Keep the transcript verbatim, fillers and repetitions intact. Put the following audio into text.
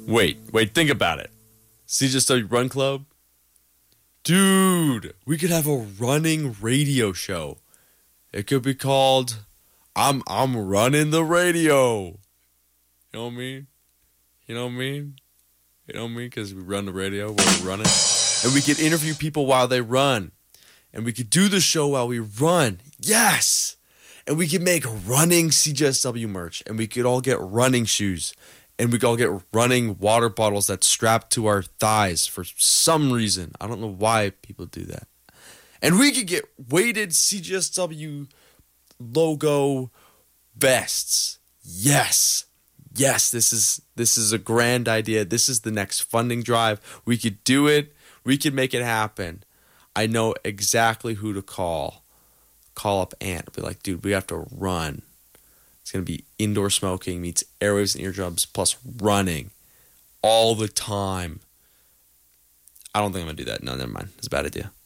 Wait, wait, think about it. C J S W Run Club? Dude, we could have a running radio show. It could be called I'm I'm running the radio. You know what I mean? You know what I mean? You know what I mean? Because we run the radio while we're running. And we could interview people while they run. And we could do the show while we run. Yes! And we could make running C J S W merch. And we could all get running shoes. And we could all get running water bottles that strap to our thighs for some reason. I don't know why people do that. And we could get weighted C J S W logo vests. Yes. Yes, this is this is a grand idea. This is the next funding drive. We could do it. We could make it happen. I know exactly who to call. Call up Ant. Be like, dude, we have to run. It's going to be indoor smoking meets airwaves and eardrums plus running all the time. I don't think I'm going to do that. No, never mind. It's a bad idea.